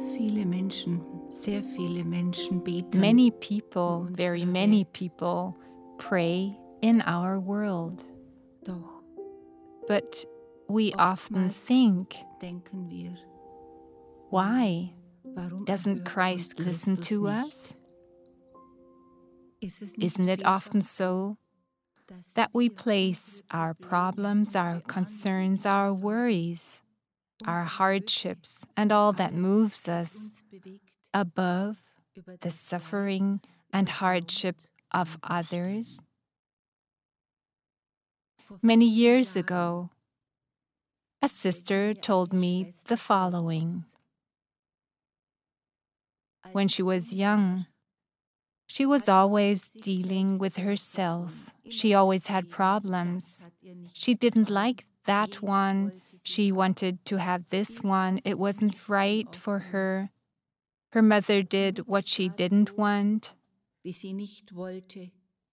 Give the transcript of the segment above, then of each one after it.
Viele Menschen, sehr viele Menschen beten. Many people, very many people, pray in our world. Doch But we often oftmals think, denken wir, why warum doesn't erhört Christ uns listen Christus to nicht? us? Ist es nicht Isn't it often vielfach so dass that we wir place unsere our Probleme, problems, our unsere concerns, Anliegen, our Sorgen, worries, our unsere hardships, Nöte, and all that alles, moves was us uns bewegt, above über the das suffering Leid, and über die hardship Not of anderen stellen? others? Vor Many vielen years Jahren ago, a sister erzählte mir told eine me Schwester the following. Folgendes. When Als she was sie young, she was always dealing with herself. She always had problems. She didn't like that one. She wanted to have this one. It wasn't right for her. Her mother did what she didn't want. wie sie nicht wollte.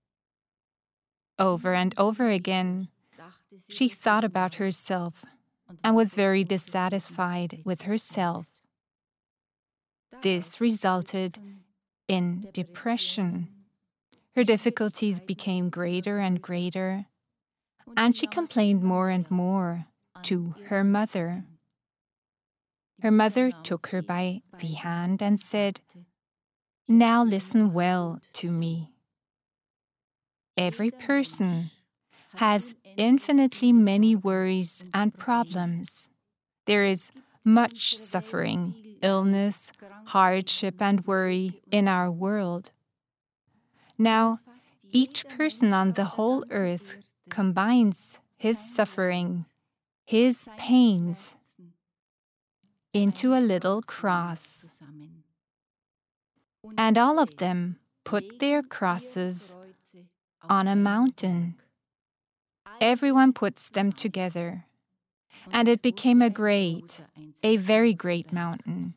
Over and over again, she thought about herself and was very dissatisfied with herself. This resulted in depression. Her difficulties became greater and greater, and she complained more and more to her mother. Her mother took her by the hand and said, "Now listen well to me. Every person has infinitely many worries and problems. There is much suffering, illness, hardship, and worry in our world. Now, each person on the whole earth combines his suffering, his pains, into a little cross. And all of them put their crosses on a mountain. Everyone puts them together, and it became a very great mountain.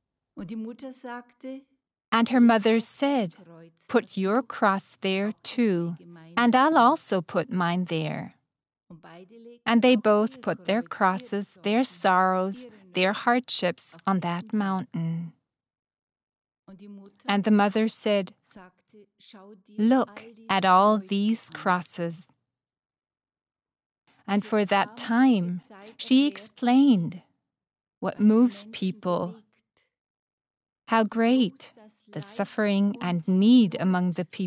And her mother said, 'Put your cross there too, and I'll also put mine there.' And they both put their crosses, their sorrows, their hardships on that mountain. And the mother said, 'Look at all these crosses.' And for that time, she explained what moves people, how great the suffering and need among the people